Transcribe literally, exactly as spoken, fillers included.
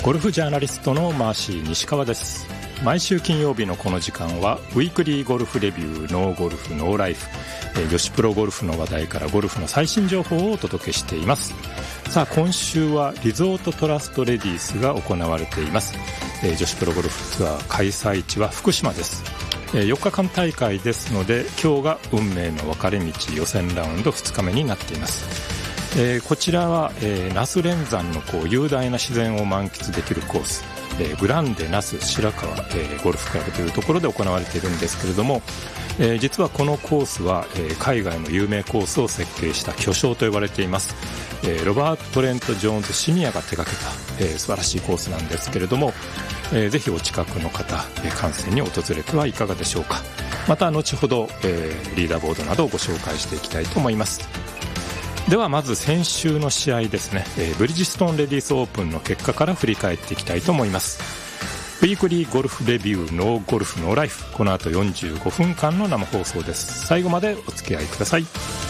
ゴルフジャーナリストのマーシー西川です。毎週金曜日のこの時間はウィークリーゴルフレビューノーゴルフノーライフ、女子プロゴルフの話題からゴルフの最新情報をお届けしています。さあ今週はリゾートトラストレディースが行われています。女子プロゴルフツアー開催地は福島です。よっかかん大会ですので今日が運命の分かれ道予選ラウンドふつかめになっています。えー、こちらは、えー、那須連山のこう雄大な自然を満喫できるコース、えー、グランデ那須白川、えー、ゴルフクラブというところで行われているんですけれども、えー、実はこのコースは、えー、海外の有名コースを設計した巨匠と呼ばれています。えー、ロバート・トレント・ジョーンズシニアが手掛けた、えー、素晴らしいコースなんですけれども、えー、ぜひお近くの方、えー、観戦に訪れてはいかがでしょうか。また後ほど、えー、リーダーボードなどをご紹介していきたいと思います。ではまず先週の試合ですね、えー、ブリヂストンレディースオープンの結果から振り返っていきたいと思います。ウィークリーゴルフレビューノーゴルフノーライフ、この後よんじゅうごふんかんの生放送です。最後までお付き合いください。